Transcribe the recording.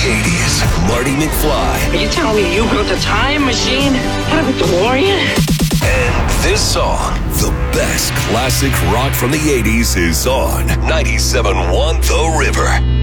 80s, Marty McFly. Are you telling me you built a time machine out of a DeLorean? And this song, the best classic rock from the 80s, is on 97.1 The River.